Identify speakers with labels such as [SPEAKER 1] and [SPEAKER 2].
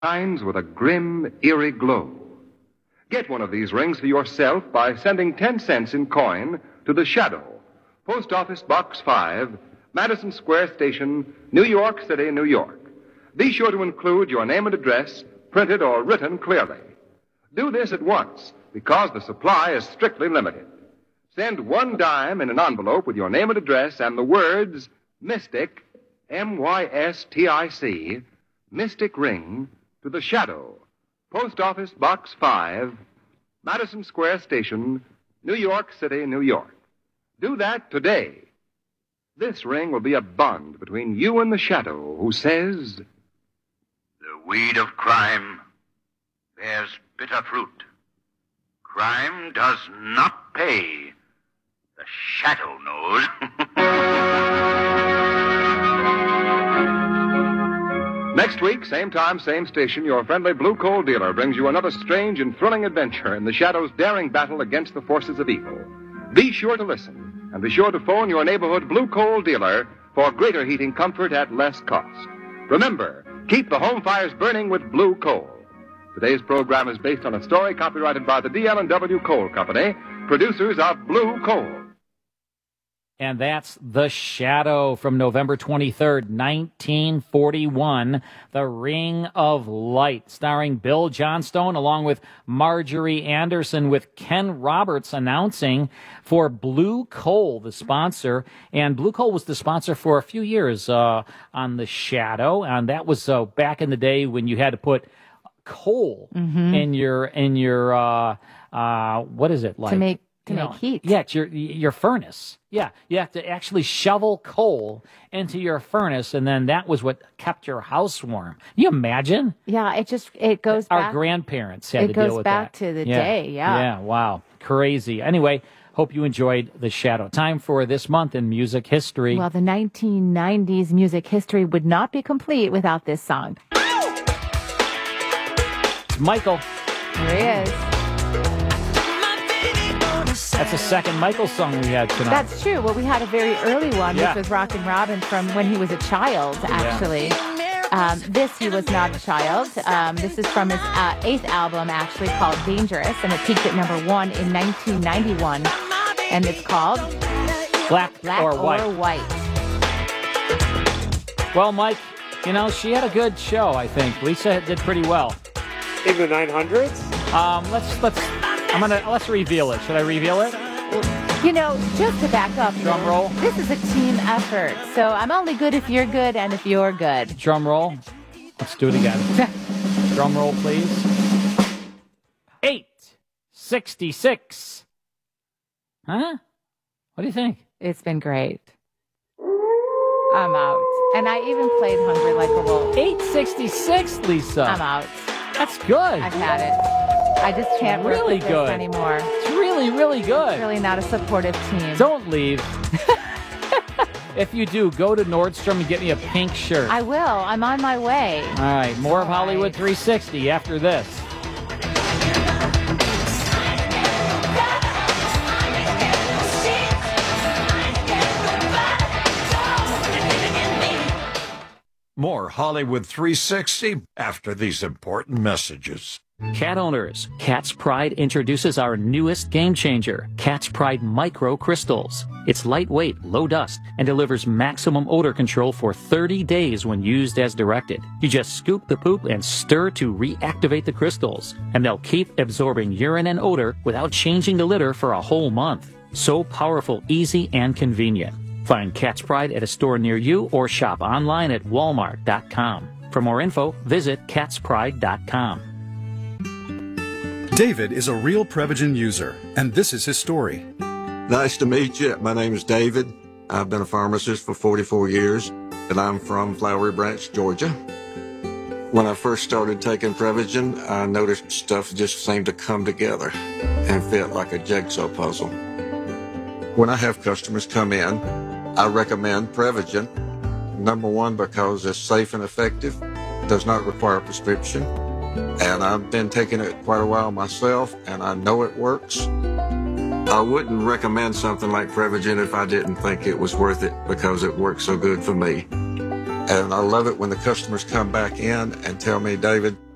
[SPEAKER 1] shines with a grim, eerie glow. Get one of these rings for yourself by sending 10 cents in coin to The Shadow, Post Office Box 5, Madison Square Station, New York City, New York. Be sure to include your name and address, printed or written clearly. Do this at once, because the supply is strictly limited. Send 1 dime in an envelope with your name and address and the words Mystic, M-Y-S-T-I-C, Mystic Ring, to The Shadow, Post Office Box 5, Madison Square Station, New York City, New York. Do that today. This ring will be a bond between you and the Shadow, who says,
[SPEAKER 2] "The weed of crime bears bitter fruit. Crime does not pay. The Shadow knows."
[SPEAKER 1] Next week, same time, same station, your friendly Blue Coal dealer brings you another strange and thrilling adventure in the Shadow's daring battle against the forces of evil. Be sure to listen, and be sure to phone your neighborhood Blue Coal dealer for greater heating comfort at less cost. Remember, keep the home fires burning with Blue Coal. Today's program is based on a story copyrighted by the DL&W Coal Company, producers of Blue Coal.
[SPEAKER 3] And that's The Shadow from November 23rd, 1941, The Ring of Light, starring Bill Johnstone along with Marjorie Anderson, with Ken Roberts announcing for Blue Coal, the sponsor. And Blue Coal was the sponsor for a few years on The Shadow, and that was back in the day when you had to put coal in your what is it like?
[SPEAKER 4] To make heat.
[SPEAKER 3] Yeah, it's your furnace. Yeah, you have to actually shovel coal into your furnace, and then that was what kept your house warm. Can you imagine?
[SPEAKER 4] Yeah, it goes back.
[SPEAKER 3] Our grandparents had to deal with that.
[SPEAKER 4] It goes back to the day, yeah.
[SPEAKER 3] Yeah, wow, crazy. Anyway, hope you enjoyed The Shadow. Time for this month in music history.
[SPEAKER 4] Well, the 1990s music history would not be complete without this song.
[SPEAKER 3] It's Michael.
[SPEAKER 4] Here he is.
[SPEAKER 3] That's the second Michael song we had tonight.
[SPEAKER 4] That's true. Well, we had a very early one, which was Rockin' Robin from when he was a child, actually. This, he was not a child. This is from his 8th album, actually, called Dangerous, and it peaked at number 1 in 1991. And it's called
[SPEAKER 3] Black or White. Well, Mike, she had a good show, I think. Lisa did pretty well.
[SPEAKER 5] In the 900s?
[SPEAKER 3] Let's reveal it. Should I reveal it?
[SPEAKER 4] Just to back up,
[SPEAKER 3] drum roll.
[SPEAKER 4] This is a team effort. So I'm only good if you're good and if you're good.
[SPEAKER 3] Drum roll. Let's do it again. Drum roll, please. 866. Huh? What do you think?
[SPEAKER 4] It's been great. I'm out. And I even played Hungry Like a Wolf.
[SPEAKER 3] 866, Lisa.
[SPEAKER 4] I'm out.
[SPEAKER 3] That's good.
[SPEAKER 4] I've had it. I just can't work with this anymore.
[SPEAKER 3] It's really, really good.
[SPEAKER 4] It's really not a supportive team.
[SPEAKER 3] Don't leave. If you do, go to Nordstrom and get me a pink shirt.
[SPEAKER 4] I will. I'm on my way.
[SPEAKER 3] All right. More of Hollywood 360 after this.
[SPEAKER 6] More Hollywood 360 after these important messages.
[SPEAKER 7] Cat owners, Cat's Pride introduces our newest game changer, Cat's Pride Micro Crystals. It's lightweight, low dust, and delivers maximum odor control for 30 days when used as directed. You just scoop the poop and stir to reactivate the crystals, and they'll keep absorbing urine and odor without changing the litter for a whole month. So powerful, easy, and convenient. Find Cat's Pride at a store near you or shop online at walmart.com. For more info, visit catspride.com.
[SPEAKER 8] David is a real Prevagen user, and this is his story.
[SPEAKER 9] Nice to meet you. My name is David. I've been a pharmacist for 44 years, and I'm from Flowery Branch, Georgia. When I first started taking Prevagen, I noticed stuff just seemed to come together and fit like a jigsaw puzzle. When I have customers come in, I recommend Prevagen. Number one, because it's safe and effective, does not require a prescription. And I've been taking it quite a while myself, and I know it works. I wouldn't recommend something like Prevagen if I didn't think it was worth it, because it works so good for me. And I love it when the customers come back in and tell me, David,